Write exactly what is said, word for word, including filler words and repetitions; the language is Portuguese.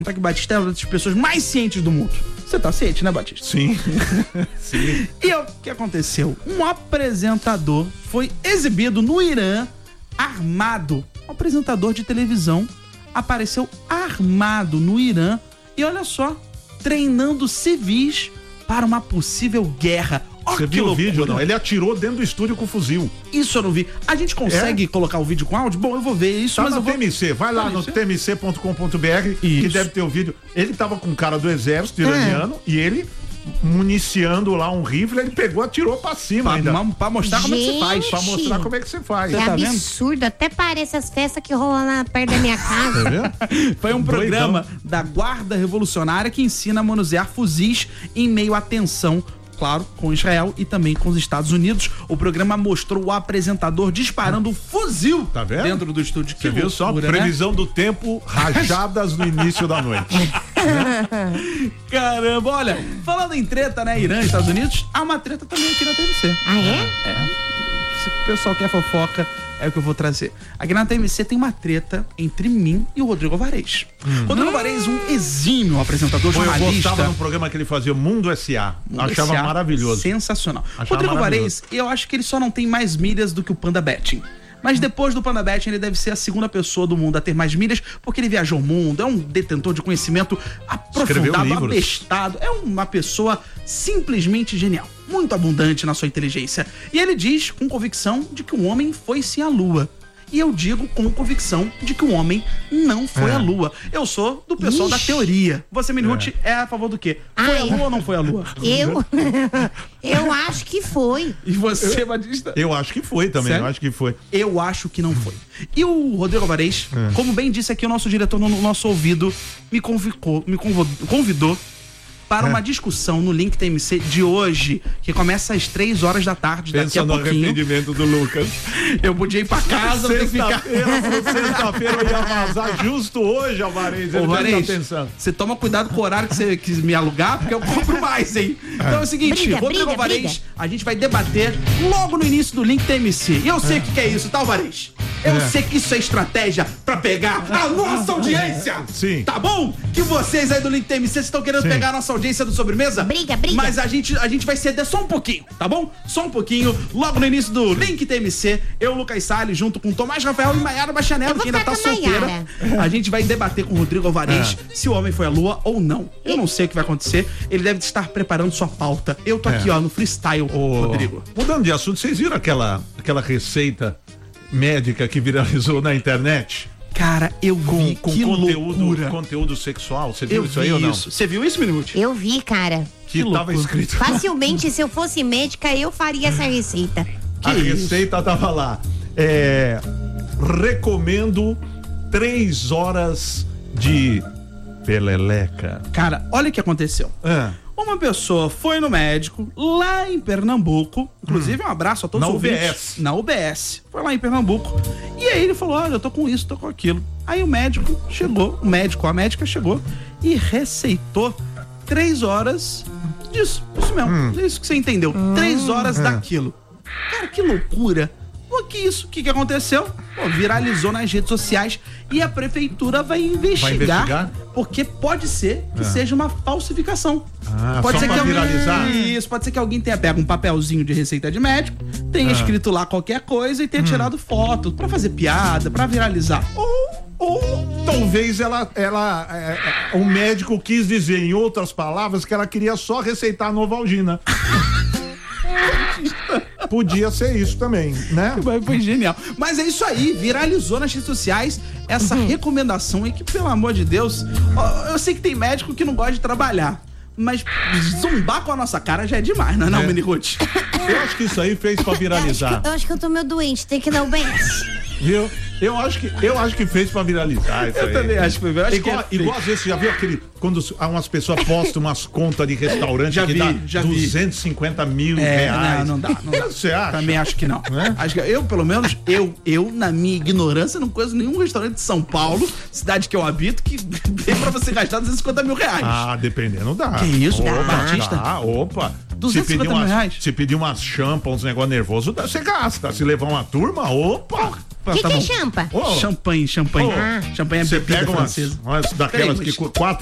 que Batista é uma das pessoas mais cientes do mundo. Você tá ciente, né, Batista? Sim. Sim. E o que aconteceu? Um apresentador foi exibido no Irã armado. Um apresentador de televisão apareceu armado no Irã e olha só, treinando civis para uma possível guerra. Oh, Você viu o vídeo, não? Ele atirou dentro do estúdio com fuzil. Isso eu não vi. A gente consegue é? colocar o vídeo com áudio? Bom, eu vou ver isso, tá mas no eu vou... T M C, vai lá T M C? No T M C ponto com ponto B R que deve ter o vídeo. Ele tava com um cara do exército iraniano é. e ele municiando lá um rifle, ele pegou, atirou pra cima pra, ainda. Pra mostrar Gente, como é que se faz. Pra mostrar como é que você faz. É tá absurdo, vendo? Até parece as festas que rolam na, perto da minha casa. Tá vendo? Foi um Doidão. programa da Guarda Revolucionária que ensina a manusear fuzis em meio à tensão, claro, com Israel e também com os Estados Unidos. O programa mostrou o apresentador disparando um fuzil tá vendo? dentro do estúdio. Você viu só? Previsão né? do tempo, rajadas no início da noite. Caramba, olha, falando em treta, né, Irã e Estados Unidos, há uma treta também aqui na T M C. Ah, é? É. Se o pessoal quer fofoca, é o que eu vou trazer. Aqui na T M C tem uma treta entre mim e o Rodrigo Alvarez. Hum. Rodrigo Alvarez, um exímio apresentador, Pô, jornalista. Eu gostava no programa que ele fazia, o Mundo S A. Mundo Achava S A, maravilhoso. Sensacional. Achava Rodrigo maravilhoso. Alvarez, eu acho que ele só não tem mais milhas do que o Panda Betting. Mas depois do Panda Betting, ele deve ser a segunda pessoa do mundo a ter mais milhas, porque ele viajou o mundo, é um detentor de conhecimento aprofundado, abestado, é uma pessoa simplesmente genial, muito abundante na sua inteligência. E ele diz com convicção de que o homem foi sim à Lua. E eu digo com convicção de que o homem não foi é. à Lua. Eu sou do pessoal Ixi. da teoria. Você, Minute, é. é a favor do quê? Foi à Lua ou não foi à Lua? Eu? Eu acho que foi. E você, Batista? Eu acho que foi também, Sério? eu acho que foi. Eu acho que não foi. E o Rodrigo Alvarez, é. como bem disse aqui o nosso diretor no nosso ouvido, me convocou, me convidou para é. uma discussão no Link T M C de hoje, que começa às três horas da tarde, Pensa daqui a no pouquinho. arrependimento do Lucas. Eu podia ir pra casa, sexta-feira, sexta-feira eu ia vazar justo hoje, Alvarez. Ô, Alvarez, você toma cuidado com o horário que você quis me alugar, porque eu compro mais, hein? Então é o seguinte, briga, Rodrigo briga, Alvarez, briga. a gente vai debater logo no início do Link T M C. E eu sei o é. que, que é isso, tá, Alvarez? Eu é. sei que isso é estratégia pra pegar a nossa audiência. Sim. Tá bom? Que vocês aí do Link T M C estão querendo Sim. pegar a nossa audiência do Sobremesa. Briga, briga. Mas a gente, a gente vai ceder só um pouquinho, tá bom? Só um pouquinho. Logo no início do Link T M C, eu, Lucas Salles, junto com Tomás Rafael e Maiara Bachanello, que ainda tá solteira. A gente vai debater com o Rodrigo Alvarez é. se o homem foi à Lua ou não. Eu não sei o que vai acontecer. Ele deve estar preparando sua pauta. Eu tô é. aqui, ó, no freestyle, Ô, Rodrigo. Mudando de assunto, vocês viram aquela, aquela receita médica que viralizou na internet? Cara, eu com, vi com que conteúdo, loucura. conteúdo sexual. Você viu eu isso aí ou não? Você viu isso, Minute? Eu vi, cara. Que, que tava escrito. Facilmente, se eu fosse médica, eu faria essa receita. Que A isso? receita tava lá. É, recomendo três horas de peleleca. Cara, olha o que aconteceu. É. Uma pessoa foi no médico lá em Pernambuco, inclusive hum. um abraço a todos os ouvintes. Na U B S. Na U B S. Foi lá em Pernambuco. E aí ele falou, olha, eu tô com isso, tô com aquilo. Aí o médico chegou, o médico, a médica chegou e receitou três horas disso. Isso mesmo, hum. isso que você entendeu. Hum. Três horas é. daquilo. Cara, que loucura. O que isso? O que, que aconteceu? Pô, viralizou nas redes sociais e a prefeitura vai investigar, vai investigar? porque pode ser que é. seja uma falsificação. Ah, pode só ser pra que viralizar? Alguém... Isso, pode ser que alguém tenha pego um papelzinho de receita de médico, tenha ah. escrito lá qualquer coisa e tenha hum. tirado foto pra fazer piada, pra viralizar. Ou, ou talvez ela, ela é, é, o médico quis dizer, em outras palavras, que ela queria só receitar Novalgina. Podia ser isso também, né? Foi genial. Mas é isso aí, viralizou nas redes sociais essa uhum. recomendação aí que, pelo amor de Deus, eu sei que tem médico que não gosta de trabalhar, mas zumbar com a nossa cara já é demais, não é, não, é. Mini Ruth? Eu acho que isso aí fez pra viralizar. Eu acho que eu, acho que eu tô meio doente, tem que dar o U B S. Viu? Eu acho que, eu acho que fez pra viralizar isso eu aí. também acho que foi. Eu acho igual, que é igual às vezes, você já viu aquele, quando umas pessoas postam umas contas de restaurante já que vi, dá já duzentos e cinquenta vi. mil é, reais. Não, não dá. Não dá. Você acha? Também acho que não. É? Acho que eu, pelo menos, eu, eu, na minha ignorância, não conheço nenhum restaurante de São Paulo, cidade que eu habito, que dê pra você gastar duzentos e cinquenta mil reais. Ah, dependendo dá. Que isso, opa, Batista? Dá, opa. duzentos e cinquenta mil reais? Se pedir umas champas, uns negócios nervosos, você gasta. Se levar uma turma, opa! O que, tá que é bom. champa? Ô, Champanhe, champanhe. Ô, Champanhe é Você bebida pega umas, francesa. umas daquelas Peraí, que mas- cu- quatro